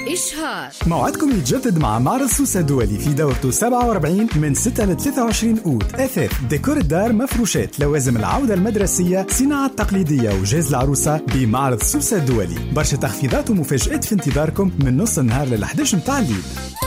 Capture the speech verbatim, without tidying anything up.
إشهار. موعدكم يتجدد مع معرض سوسة الدولي في دورته سبعة وأربعين من ستة ل ثلاثة وعشرين أوت. أثاث، ديكور الدار، مفروشات، لوازم العودة المدرسية، صناعة تقليدية وجهاز العروسة بمعرض سوسة الدولي. برشا تخفيضات ومفاجآت في انتظاركم من نص النهار للحداش متاع الليل.